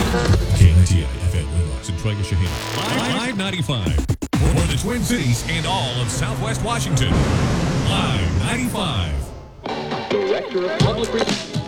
KNTI FM Windows and Trega Shaheen. Live 95 for the Twin Cities and all of Southwest Washington. Live 95. Director of Public Relations.